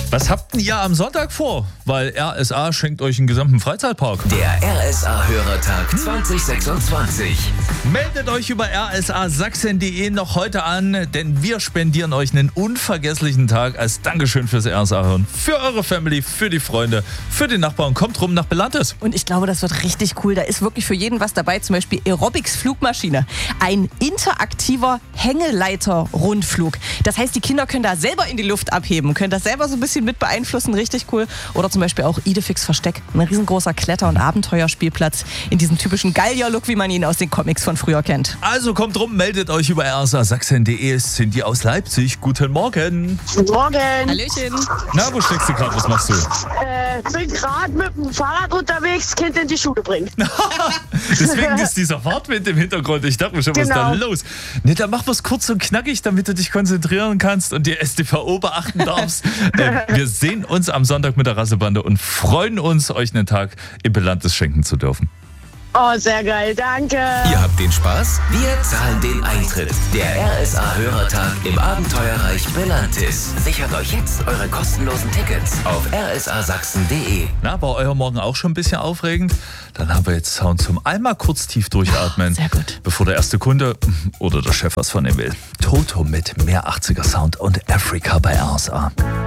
Was habt denn ihr am Sonntag vor? Weil RSA schenkt euch einen gesamten Freizeitpark. Der RSA-Hörertag 2026. Meldet euch über rsasachsen.de noch heute an, denn wir spendieren euch einen unvergesslichen Tag als Dankeschön fürs RSA-Hören. Für eure Family, für die Freunde, für den Nachbarn. Kommt rum nach Belantes. Und ich glaube, das wird richtig cool. Da ist wirklich für jeden was dabei. Zum Beispiel Aerobics-Flugmaschine. Ein interaktiver Hängeleiter-Rundflug. Das heißt, die Kinder können da selber in die Luft abheben, können das selber so ein bisschen mit beeinflussen. Richtig cool. Oder zum Beispiel auch Idefix Versteck. Ein riesengroßer Kletter- und Abenteuerspielplatz in diesem typischen Gallier-Look, wie man ihn aus den Comics von früher kennt. Also kommt rum, meldet euch über rsasachsen.de. Es sind die aus Leipzig. Guten Morgen. Guten Morgen. Hallöchen. Na, wo steckst du gerade? Was machst du? Bin gerade mit dem Fahrrad unterwegs, Kind in die Schule bringen. Deswegen ist dieser Fahrtwind im Hintergrund. Ich dachte mir schon, was ist da los? Ne, dann mach was kurz und knackig, damit du dich konzentrieren kannst und die StVO beachten darfst. Wir sehen uns am Sonntag mit der Rassebande und freuen uns, euch einen Tag im Belantes schenken zu dürfen. Oh, sehr geil, danke. Ihr habt den Spaß? Wir zahlen den Eintritt. Der RSA-Hörertag im Abenteuerreich Belantis. Sichert euch jetzt eure kostenlosen Tickets auf rsasachsen.de. Na, war euer Morgen auch schon ein bisschen aufregend? Dann haben wir jetzt Sound zum einmal kurz tief durchatmen. Sehr gut. Bevor der erste Kunde oder der Chef was von ihm will. Toto mit mehr 80er Sound und Afrika bei RSA.